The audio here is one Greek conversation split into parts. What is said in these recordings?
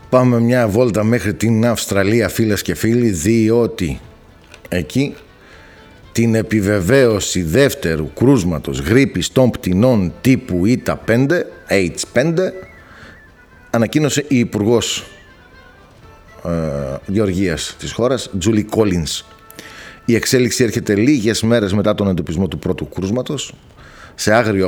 Πάμε μια βόλτα μέχρι την Αυστραλία, φίλες και φίλοι, διότι εκεί την επιβεβαίωση δεύτερου κρούσματος γρίπης των πτηνών τύπου H5 ανακοίνωσε η Υπουργός Γεωργίας της χώρας, Julie Collins. Η εξέλιξη έρχεται λίγες μέρες μετά τον εντοπισμό του πρώτου κρούσματος σε άγριο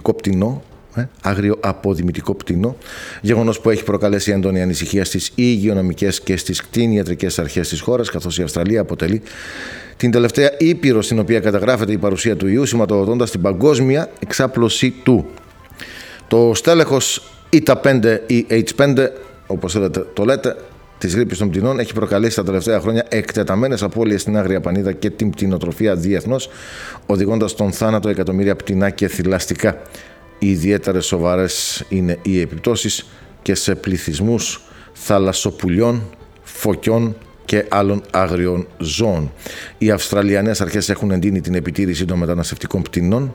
αποδημητικό πτηνό, γεγονός που έχει προκαλέσει έντονη ανησυχία στις υγειονομικές και στις κτηνιατρικές αρχές της χώρας, καθώς η Αυστραλία αποτελεί την τελευταία ήπειρο στην οποία καταγράφεται η παρουσία του ιού, σηματοδοτώντας την παγκόσμια εξάπλωση του. Το στέλεχος H5 ή H5, όπως το λέτε, της γρίπης των πτηνών έχει προκαλέσει τα τελευταία χρόνια εκτεταμένες απώλειες στην Άγρια Πανίδα και την πτηνοτροφία διεθνώς, οδηγώντας στον θάνατο εκατομμύρια πτηνά και θηλαστικά. Ιδιαίτερα σοβαρές είναι οι επιπτώσεις και σε πληθυσμούς θαλασσοπουλιών, φωκιών και άλλων άγριων ζώων. Οι Αυστραλιανές αρχές έχουν εντείνει την επιτήρηση των μεταναστευτικών πτηνών,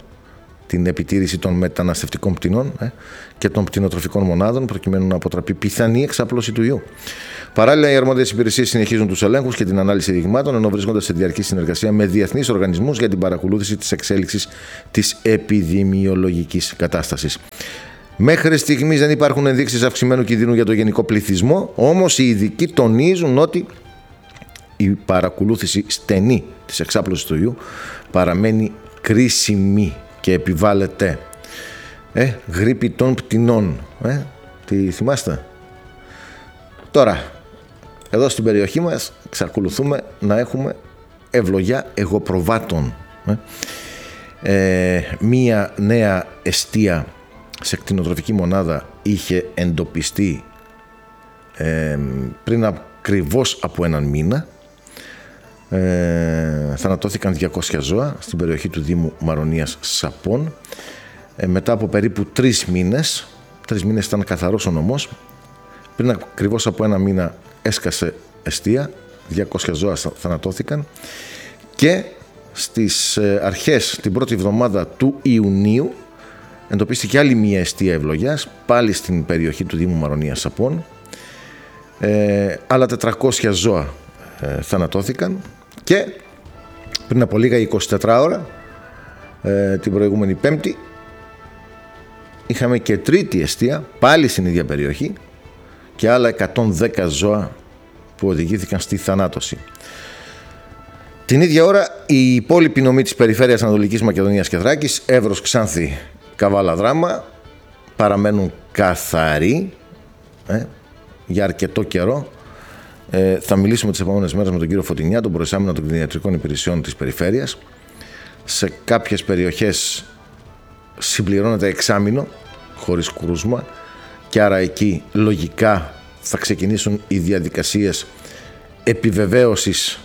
και των πτηνοτροφικών μονάδων, προκειμένου να αποτραπεί πιθανή εξάπλωση του ιού. Παράλληλα, οι αρμόδιες υπηρεσίες συνεχίζουν τους ελέγχους και την ανάλυση δειγμάτων, ενώ βρίσκονται σε διαρκή συνεργασία με διεθνείς οργανισμούς για την παρακολούθηση της εξέλιξης της επιδημιολογικής κατάστασης. Μέχρι στιγμής δεν υπάρχουν ενδείξεις αυξημένου κινδύνου για το γενικό πληθυσμό, όμως οι ειδικοί τονίζουν ότι η παρακολούθηση στενή της εξάπλωσης του ιού παραμένει κρίσιμη και επιβάλλεται. Γρίπη των πτηνών. Τι θυμάστε? Τώρα, εδώ στην περιοχή μας εξακολουθούμε να έχουμε ευλογιά εγωπροβάτων. Μία νέα εστία σε κτηνοτροφική μονάδα είχε εντοπιστεί πριν ακριβώς από έναν μήνα. Θανατώθηκαν 200 ζώα στην περιοχή του Δήμου Μαρονίας Σαπών. Μετά από περίπου 3 μήνες ήταν καθαρός ο νομός. Πριν ακριβώς από ένα μήνα έσκασε εστία, 200 ζώα θανατώθηκαν και στις αρχές, την πρώτη εβδομάδα του Ιουνίου, εντοπίστηκε άλλη μια εστία ευλογιάς, πάλι στην περιοχή του Δήμου Μαρονίας Σαπών. Άλλα 400 ζώα θανατώθηκαν και πριν από λίγα 24 ώρα, την προηγούμενη Πέμπτη, είχαμε και τρίτη εστία, πάλι στην ίδια περιοχή, και άλλα 110 ζώα που οδηγήθηκαν στη θανάτωση. Την ίδια ώρα, η υπόλοιπη νομή της περιφέρειας Ανατολικής Μακεδονίας και Θράκης, Εύρος, Ξάνθη, Καβάλα, Δράμα, παραμένουν καθαροί για αρκετό καιρό. Θα μιλήσουμε τις επόμενες μέρες με τον κύριο Φωτεινιά, τον προϊστάμενο των κτηνιατρικών υπηρεσιών της περιφέρειας. Σε κάποιες περιοχές συμπληρώνεται εξάμηνο χωρίς κρούσμα και άρα εκεί λογικά θα ξεκινήσουν οι διαδικασίες επιβεβαίωσης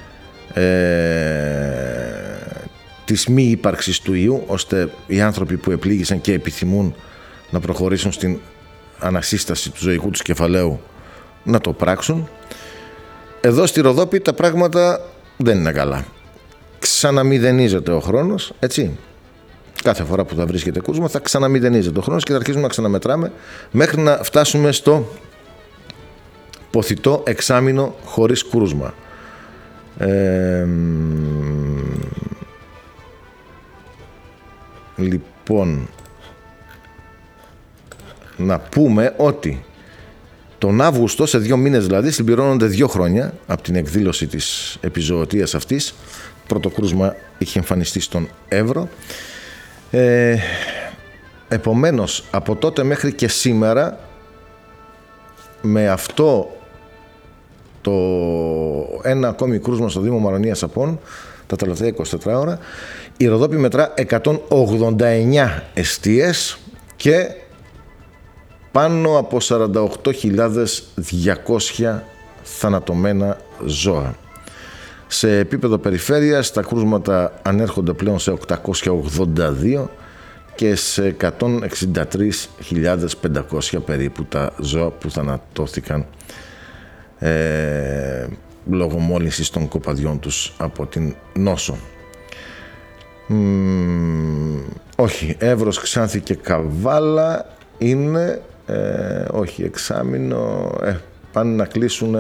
της μη ύπαρξης του ιού, ώστε οι άνθρωποι που επλήγησαν και επιθυμούν να προχωρήσουν στην ανασύσταση του ζωικού τους κεφαλαίου να το πράξουν. Εδώ στη Ροδόπη τα πράγματα δεν είναι καλά. Ξαναμηδενίζεται ο χρόνος, έτσι. Κάθε φορά που θα βρίσκεται κρούσμα θα ξαναμηδενίζεται ο χρόνος και θα αρχίσουμε να ξαναμετράμε μέχρι να φτάσουμε στο ποθητό εξάμηνο χωρίς κρούσμα. Λοιπόν, να πούμε ότι τον Αύγουστο, σε 2 μήνες δηλαδή, συμπληρώνονται 2 χρόνια από την εκδήλωση της επιζωοτίας αυτής. Πρώτο κρούσμα είχε εμφανιστεί στον Εύρο. Επομένως, από τότε μέχρι και σήμερα, με αυτό το ένα ακόμη κρούσμα στο Δήμο Μαρονίας Σαπών, τα τελευταία 24 ώρα, η Ροδόπη μετρά 189 εστίες και πάνω από 48.200 θανατωμένα ζώα. Σε επίπεδο περιφέρειας τα κρούσματα ανέρχονται πλέον σε 882 και σε 163.500 περίπου τα ζώα που θανατώθηκαν λόγω μόλυνσης των κοπαδιών τους από την νόσο. Όχι, Εύρος, Ξάνθη και Καβάλα είναι όχι εξάμηνο, πάνε να κλείσουν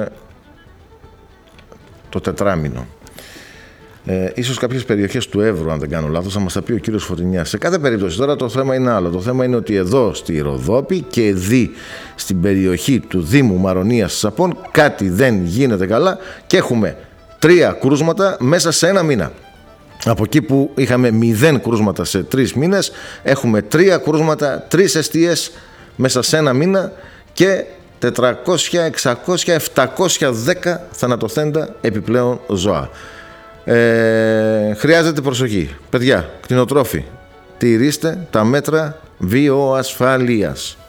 το τετράμινο. Ίσως κάποιες περιοχές του Εύρου, αν δεν κάνω λάθος, θα μας τα πει ο κύριος Φωτεινιάς. Σε κάθε περίπτωση τώρα το θέμα είναι άλλο. Το θέμα είναι ότι εδώ στη Ροδόπη και στην περιοχή του Δήμου Μαρονίας Σαπών κάτι δεν γίνεται καλά και έχουμε 3 κρούσματα μέσα σε 1 μήνα. Από εκεί που είχαμε 0 κρούσματα σε 3 μήνες, έχουμε 3 κρούσματα, 3 εστίες μέσα σε 1 μήνα και 400, 600, 710 θανατοθέντα επιπλέον ζώα. Χρειάζεται προσοχή. Παιδιά, κτηνοτρόφοι, τηρήστε τα μέτρα βιοασφαλείας.